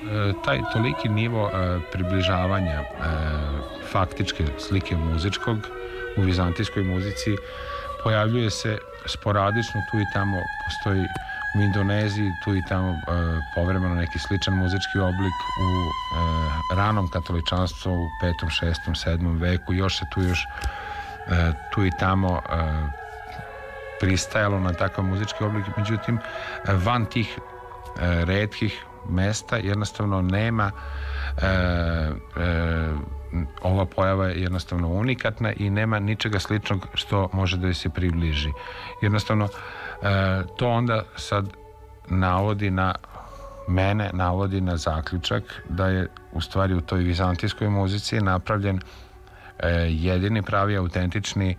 taj toliki nivo približavanja faktičke slike muzičkog u vizantijskoj muzici pojavljuje se sporadično, tu i tamo postoji u Indoneziji, tu i tamo povremeno neki sličan muzički oblik u ranom katoličanstvu u 5., 6., 7. veku, još se tu i tamo pristajalo na takav muzički oblik, međutim van tih retkih mesta jednostavno nema ova pojava je jednostavno unikatna i nema ničega sličnog što može da se približi. Jednostavno to onda sad navodi na zaključak da je u stvari u toj vizantijskoj muzici napravljen jedini pravi autentični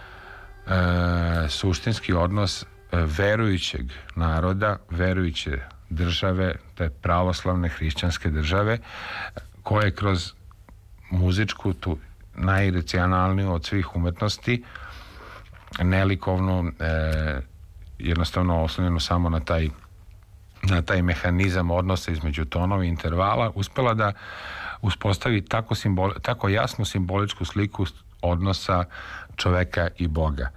suštinski odnos verujućeg naroda, verujuće države, te pravoslavne hrišćanske države, koje kroz muzičku, tu najiracionalniju od svih umetnosti, nelikovnu, jednostavno oslonjenu samo na taj mehanizam odnosa između tonova i intervala, uspela da uspostavi tako jasnu simboličku sliku odnosa čoveka i Boga.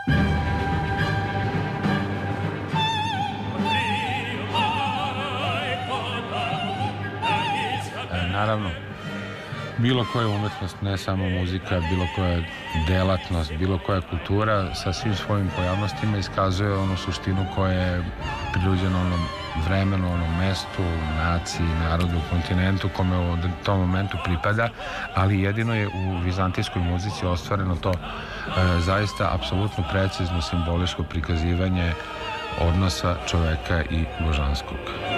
Naravno, bilo koja umetnost, ne samo muzika, bilo koja delatnost, bilo koja kultura sa svim svojim pojavnostima iskazuje onu suštinu koja je prirođena onom vremenu, onom mestu, naciji, narodu, kontinentu kome u tom momentu pripada, ali jedino je u vizantijskoj muzici ostvareno to zaista apsolutno precizno simboličko prikazivanje odnosa čoveka i božanskog.